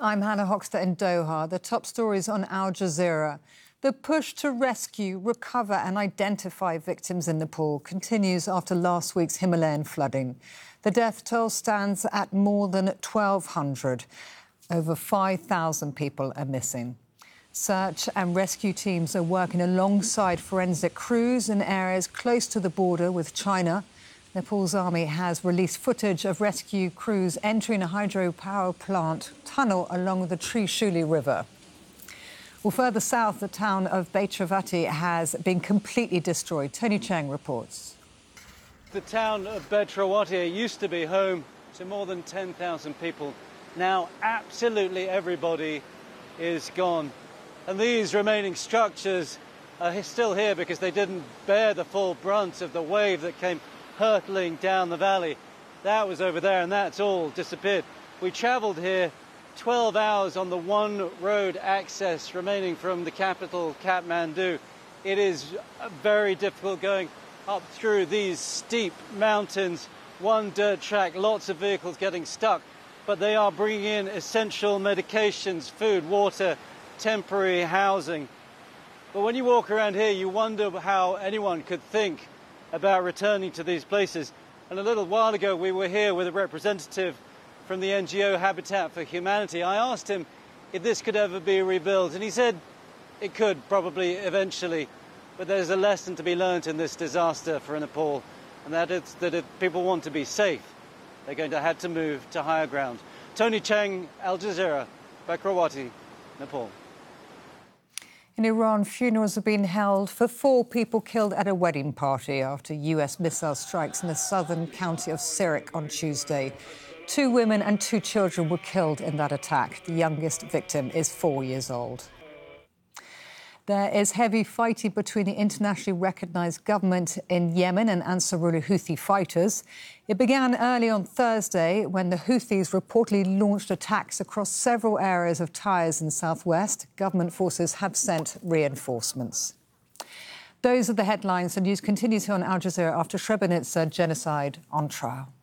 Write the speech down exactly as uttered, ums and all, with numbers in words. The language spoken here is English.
I'm Hannah Hoxter in Doha. The top stories on Al Jazeera. The push to rescue, recover and identify victims in Nepal continues after last week's Himalayan flooding. The death toll stands at more than twelve hundred. Over five thousand people are missing. Search and rescue teams are working alongside forensic crews in areas close to the border with China. Nepal's army has released footage of rescue crews entering a hydropower plant tunnel along the Trishuli River. Well, further south, the town of Baitravati has been completely destroyed. Tony Cheng reports. The town of Baitravati used to be home to more than ten thousand people. Now absolutely everybody is gone. And these remaining structures are still here because they didn't bear the full brunt of the wave that came hurtling down the valley. That was over there and that's all disappeared. We travelled here twelve hours on the one road access remaining from the capital, Kathmandu. It is very difficult going up through these steep mountains, one dirt track, lots of vehicles getting stuck, but they are bringing in essential medications, food, water, temporary housing. But when you walk around here, you wonder how anyone could think about returning to these places. And a little while ago, we were here with a representative from the N G O Habitat for Humanity. I asked him if this could ever be rebuilt, and he said it could probably eventually, but there's a lesson to be learned in this disaster for Nepal, and that is that if people want to be safe, they're going to have to move to higher ground. Tony Cheng, Al Jazeera, Baitravati, Nepal. In Iran, funerals have been held for four people killed at a wedding party after U S missile strikes in the southern county of Sirik on Tuesday. Two women and two children were killed in that attack. The youngest victim is four years old. There is heavy fighting between the internationally recognised government in Yemen and Ansarullah Houthi fighters. It began early on Thursday when the Houthis reportedly launched attacks across several areas of Taiz in southwest. Government forces have sent reinforcements. Those are the headlines. The news continues here on Al Jazeera after Srebrenica genocide on trial.